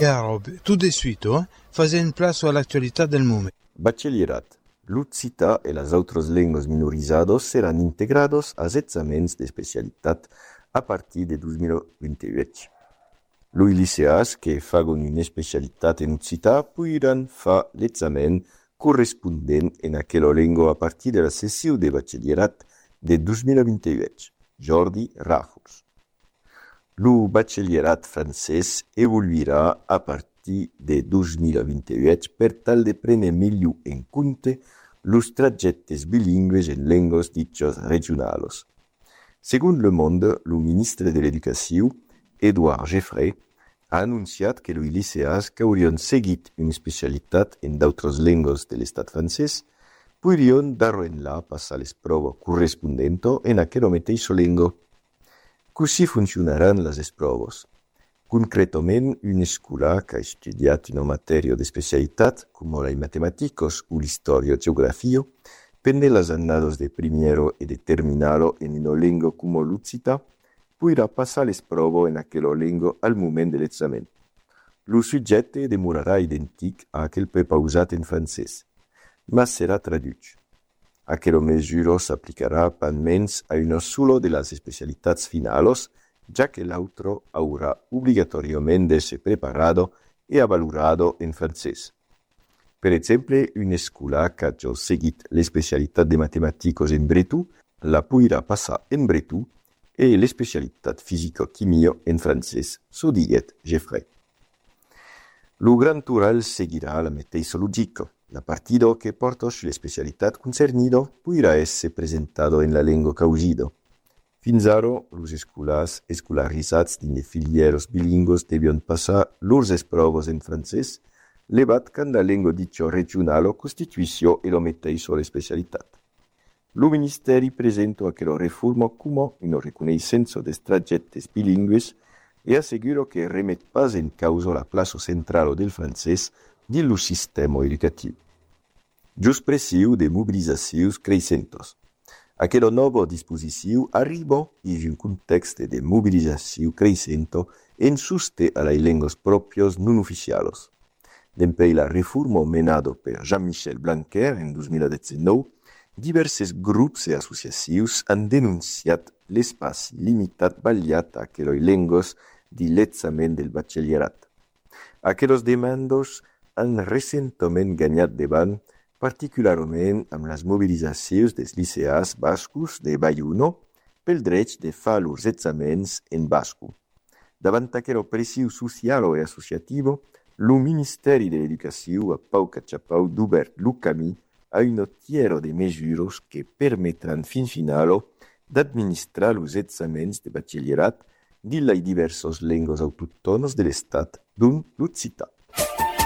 Tout de suite, fazer une place à l'actualité del momento. Bachillerat. L'Utzita e las autres lenguas minorizados serán integrados als examens de especialitat a partir de 2028. Los liceas que fagon una especialitat en Utzita podran fer l'examen correspondent en aquella lengua a partir de la sessió de bachillerat de 2028. Jordi Ràfols. Lo bachillerat francès evoluirà a partir de 2028 per tal de prendre millor en compte los trajectes bilingües en lenguas dichas regionals. Según Le Monde, lo ministre de l'Educació, Édouard Geoffrey, ha anunciat que los liceas que haurien seguit una especialitat en d'altres lenguas de l'estat francès podrien d'arrenlar passar les proves correspondents en aquella mateixa llengua. Così funcionaran les proves. Concretament, una escola que ha estudiat una matèria de especialitat, com la matemàticos o l'història o geografia, pende les anades de primero e de terminalo en una llengua com l'Utzita, podrà passar les proves en aquella llengua al moment de l'examen. El subjecte demorarà idèntic a aquell prepausat en francès, mas serà traduït. Aquella mesura s'aplicarà almenys a una sola de les especialitats finals, ja que l'altro haurà obligatoriament de ser preparado e avalorado en francès. Per exemple, una escola que ha ja seguit l'especialitat de matemàticos en bretó la podrà passar en bretó e l'especialitat física-químia en francès, so diguet Geoffrey. Lo Gran Tural seguirà la mateixa lògica. La partida que porta l'especialitat concernida podrà essere presentado en la lengua causida. Fins ara, los escolars escolaritzats dins de filières bilingües devion passar lors proves en francès, levat quand la lengua dicha regional constituïció e la mateixa l'especialitat. Lo Ministeri presenta aquella reforma com una reconeixença dels trajectes bilingües e assegura que remet pas en causa la plaça central del francès dins lo sistema educatiu. Just pressiu de mobilitzacions creixentes. Aquella nova disposició arriba in un context de mobilització creixenta en sosté a les llengües pròpies non oficials. Dempè la reforma menada per Jean-Michel Blanquer en 2019, diversos grups e associacions han denunciat l'espai limitat ballat a aquelles llengües de l'examen del batxillerat. Aquelles demandes han recentament guanyat davant, particularment amb les mobilitzacions dels liceals bascos de Bayona pel dret de fer els examens en basco. Davant aquella pressió social i associativa, el Ministeri de l'Educació ha pau catxapau d'obert el camí a una tiera de mesures que permetran fins final d'administrar els examens de batxillerat dins les diverses llengües autòctones de l'estat, dont l'Occità.